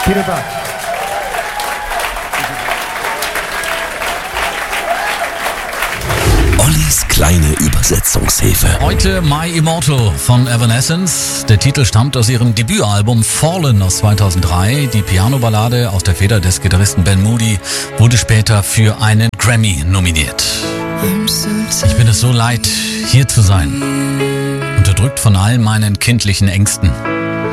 Vielen Dank. Ollis kleine Übersetzungshilfe. Heute My Immortal von Evanescence. Der Titel stammt aus ihrem Debütalbum Fallen aus 2003. Die Piano-Ballade aus der Feder des Gitarristen Ben Moody wurde später für einen Grammy nominiert. Ich bin es so leid, hier zu sein. Unterdrückt von all meinen kindlichen Ängsten.